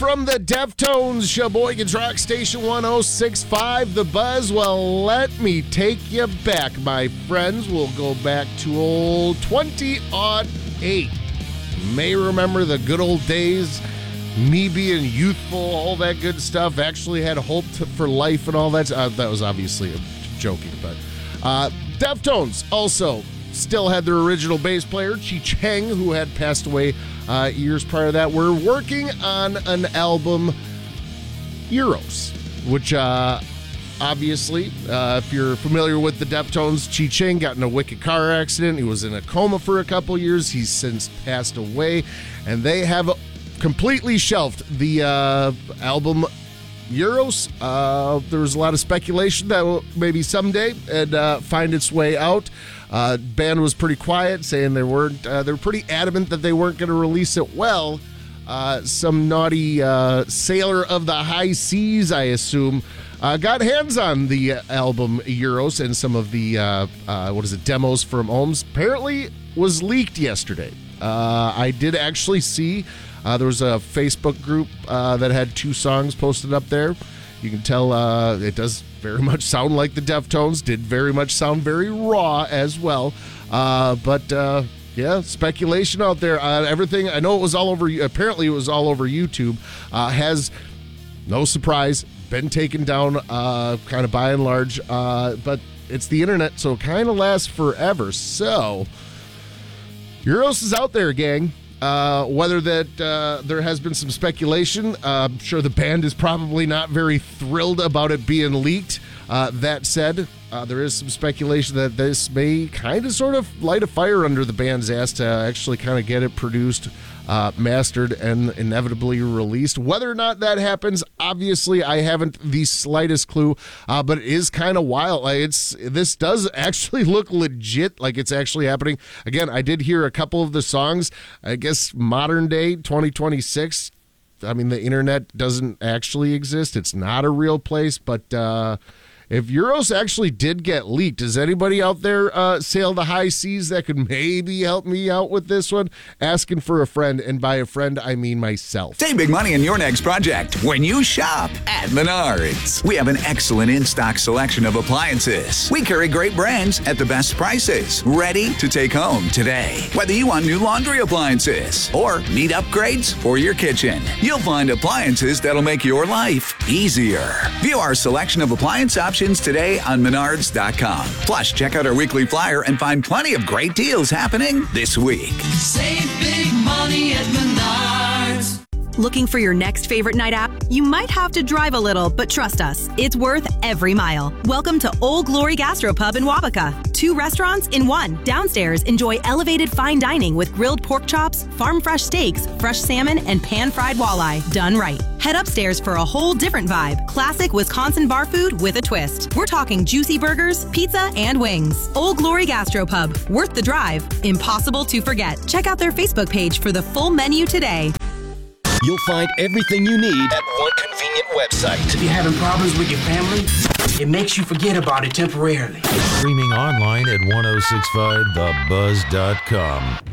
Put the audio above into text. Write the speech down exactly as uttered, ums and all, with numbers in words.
from the Deftones, Sheboygan's Rock Station one oh six point five, The Buzz. Well, let me take you back, my friends. We'll go back to old twenty oh eight. You may remember the good old days, me being youthful, all that good stuff. Actually had hope to, for life and all that. Uh, that was obviously joking, but uh, Deftones also still had their original bass player, Chi Cheng, who had passed away uh, years prior to that. We're working on an album, Euros, which uh, obviously, uh, if you're familiar with the Deftones, Chi Cheng got in a wicked car accident. He was in a coma for a couple years. He's since passed away, and they have completely shelved the uh, album Euros. Uh, there was a lot of speculation that will maybe someday and uh, find its way out. Uh, band was pretty quiet, saying they weren't. Uh, they were pretty adamant that they weren't going to release it. Well, uh, some naughty uh, sailor of the high seas, I assume, uh, got hands on the album Euros and some of the uh, uh, what is it demos from Ohms. Apparently, was leaked yesterday. Uh, I did actually see. Uh, there was a Facebook group uh, that had two songs posted up there. You can tell uh, it does very much sound like the Deftones, did very much sound very raw as well. Uh, but, uh, yeah, speculation out there. Uh, everything, I know it was all over, apparently it was all over YouTube, uh, has, no surprise, been taken down uh, kind of by and large. Uh, but it's the internet, so it kind of lasts forever. So, Euros is out there, gang. Uh, whether that uh, there has been some speculation, uh, I'm sure the band is probably not very thrilled about it being leaked. Uh, that said, uh, there is some speculation that this may kind of sort of light a fire under the band's ass to actually kind of get it produced, uh, mastered, and inevitably released. Whether or not that happens, obviously, I haven't the slightest clue, uh, but it is kind of wild. Like it's this does actually look legit, like it's actually happening. Again, I did hear a couple of the songs. I guess modern day, twenty twenty-six, I mean, the internet doesn't actually exist. It's not a real place, but uh, if Euros actually did get leaked, does anybody out there uh, sail the high seas that could maybe help me out with this one? Asking for a friend, and by a friend, I mean myself. Save big money in your next project when you shop at Menards. We have an excellent in-stock selection of appliances. We carry great brands at the best prices, ready to take home today. Whether you want new laundry appliances or need upgrades for your kitchen, you'll find appliances that'll make your life easier. View our selection of appliance options today on menards dot com. Plus, check out our weekly flyer and find plenty of great deals happening this week. Save big money at Menards. Looking for your next favorite night out? You might have to drive a little, but trust us, it's worth every mile. Welcome to Old Glory Gastropub in Wabaka. Two restaurants in one. Downstairs, enjoy elevated fine dining with grilled pork chops, farm-fresh steaks, fresh salmon, and pan-fried walleye, done right. Head upstairs for a whole different vibe. Classic Wisconsin bar food with a twist. We're talking juicy burgers, pizza, and wings. Old Glory Gastropub, worth the drive, impossible to forget. Check out their Facebook page for the full menu today. You'll find everything you need at one convenient website. If you're having problems with your family, it makes you forget about it temporarily. Streaming online at ten sixty-five the buzz dot com.